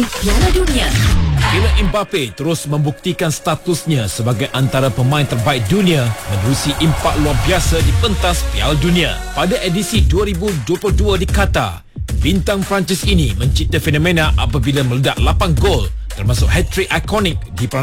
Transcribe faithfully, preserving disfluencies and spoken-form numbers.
Piala Dunia. Kylian Mbappe terus membuktikan statusnya sebagai antara pemain terbaik dunia menerusi impak luar biasa di pentas Piala Dunia. Pada edisi dua ribu dua puluh dua di Qatar, bintang Perancis ini mencipta fenomena apabila meledak lapan gol termasuk hat-trick ikonik di